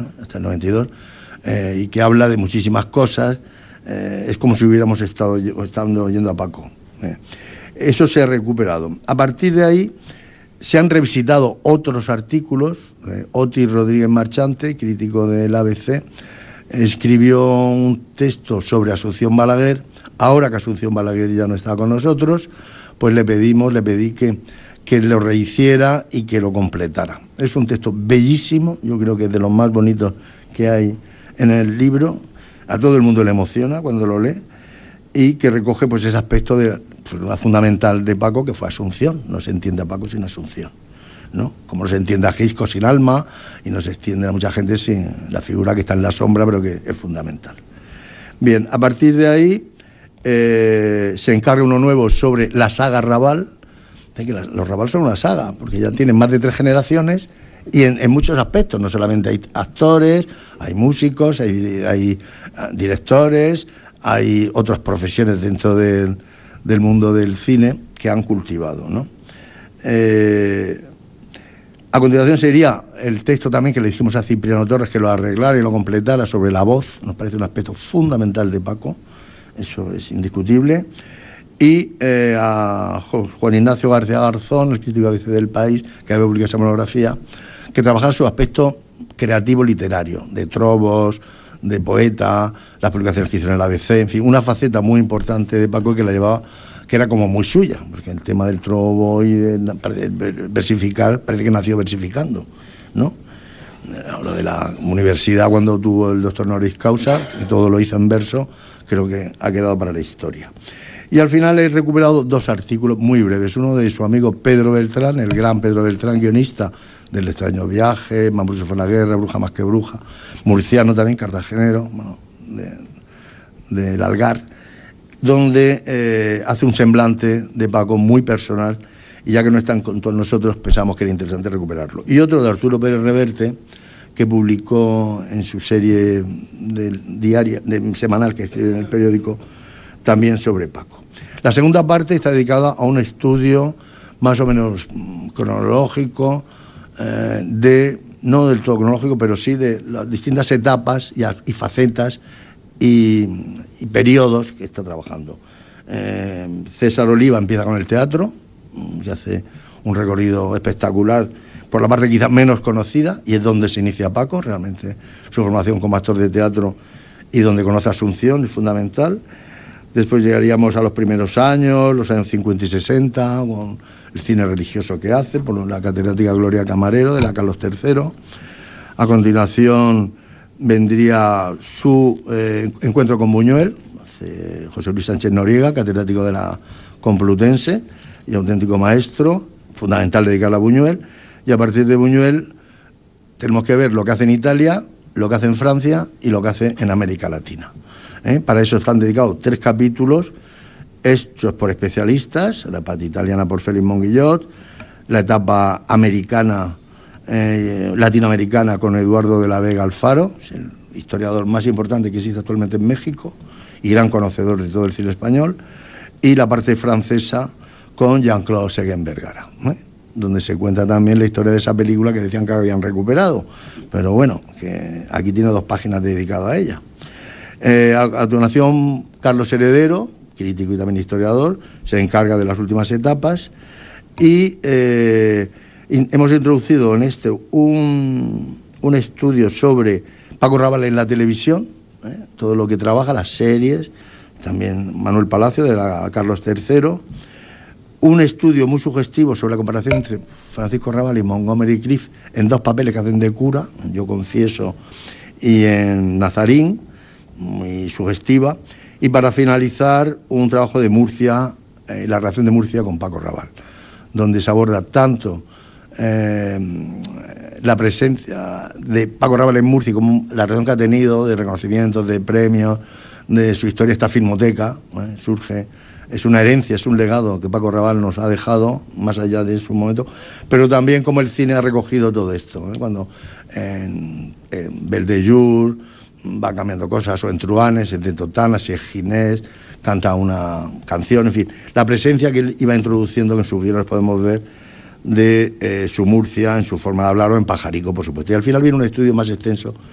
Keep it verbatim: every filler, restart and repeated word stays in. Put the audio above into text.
hasta el noventa y dos, eh, y que habla de muchísimas cosas. Eh, es como si hubiéramos estado estando oyendo a Paco. Eh. Eso se ha recuperado. A partir de ahí se han revisitado otros artículos. Eh, Otis Rodríguez Marchante, crítico del A B C, escribió un texto sobre Asunción Balaguer. Ahora que Asunción Balaguer ya no está con nosotros, pues le pedimos, le pedí que, que lo rehiciera y que lo completara. Es un texto bellísimo, yo creo que es de los más bonitos que hay en el libro. A todo el mundo le emociona cuando lo lee, y que recoge pues ese aspecto de, pues, fundamental de Paco, que fue Asunción. No se entiende a Paco sin Asunción, ¿no? Como no se entiende a Gisco sin alma, y no se entiende a mucha gente sin la figura que está en la sombra, pero que es fundamental. Bien, a partir de ahí eh, se encarga uno nuevo sobre la saga Raval. Que la, los Raval son una saga, porque ya tienen más de tres generaciones, y en, en muchos aspectos. No solamente hay actores, hay músicos, hay, hay directores, hay otras profesiones dentro de, del mundo del cine que han cultivado, ¿no? Eh, a continuación sería el texto también que le dijimos a Cipriano Torres que lo arreglara y lo completara sobre la voz. Nos parece un aspecto fundamental de Paco, eso es indiscutible. Y eh, a Juan Ignacio García Garzón, el crítico A B C del País, que había publicado esa monografía, que trabajaba su aspecto creativo literario, de trovos, de poeta, las publicaciones que hizo en el A B C, en fin, una faceta muy importante de Paco que la llevaba, que era como muy suya, porque el tema del trovo y de, de versificar, parece que nació versificando, ¿no? Hablo de la universidad cuando tuvo el doctor honoris causa, que todo lo hizo en verso, creo que ha quedado para la historia. Y al final he recuperado dos artículos muy breves, uno de su amigo Pedro Beltrán, el gran Pedro Beltrán, guionista del Extraño Viaje, Mambrú se fue a la guerra, Bruja más que bruja, murciano también, cartagenero, bueno, de, del Algar, donde eh, hace un semblante de Paco muy personal, y ya que no están con todos nosotros, pensamos que era interesante recuperarlo. Y otro de Arturo Pérez Reverte, que publicó en su serie de diaria, de, semanal, que escribe en el periódico, también sobre Paco. La segunda parte está dedicada a un estudio más o menos cronológico, eh, de, no del todo cronológico, pero sí de las distintas etapas y, y facetas y, y periodos que está trabajando. Eh, César Oliva empieza con el teatro, que hace un recorrido espectacular por la parte quizás menos conocida, y es donde se inicia Paco, realmente su formación como actor de teatro, y donde conoce a Asunción, es fundamental. Después llegaríamos a los primeros años, los años cincuenta y sesenta, con el cine religioso que hace, por la catedrática Gloria Camarero, de la Carlos tercero. A continuación vendría su eh, encuentro con Buñuel, hace José Luis Sánchez Noriega, catedrático de la Complutense y auténtico maestro, fundamental dedicarle a Buñuel. Y a partir de Buñuel tenemos que ver lo que hace en Italia, lo que hace en Francia y lo que hace en América Latina. ¿Eh? Para eso están dedicados tres capítulos hechos por especialistas: la parte italiana por Félix Monguillot, la etapa americana, eh, latinoamericana con Eduardo de la Vega Alfaro, es el historiador más importante que existe actualmente en México y gran conocedor de todo el cine español, y la parte francesa con Jean-Claude Seguin Vergara, ¿eh? Donde se cuenta también la historia de esa película que decían que habían recuperado, pero bueno, que aquí tiene dos páginas dedicadas a ella. Eh, a, a continuación, Carlos Heredero, crítico y también historiador, se encarga de las últimas etapas, y eh, in, hemos introducido en este un, un estudio sobre Paco Raval en la televisión, ¿eh? Todo lo que trabaja, las series, también Manuel Palacio de la Carlos tercero, un estudio muy sugestivo sobre la comparación entre Francisco Raval y Montgomery Clift en dos papeles que hacen de cura, Yo confieso y en Nazarín, muy sugestiva, y para finalizar un trabajo de Murcia, eh, la relación de Murcia con Paco Raval, donde se aborda tanto eh, la presencia de Paco Raval en Murcia como la relación que ha tenido de reconocimientos, de premios, de su historia, esta filmoteca, ¿eh? surge, es una herencia, es un legado que Paco Raval nos ha dejado, más allá de su momento, pero también como el cine ha recogido todo esto, ¿eh? Cuando en, en Beldellur va cambiando cosas, o en Truanes, en Totana, si es Ginés, canta una canción, en fin, la presencia que él iba introduciendo en sus guiones podemos ver de eh, su Murcia, en su forma de hablar, o en Pajarico, por supuesto. Y al final viene un estudio más extenso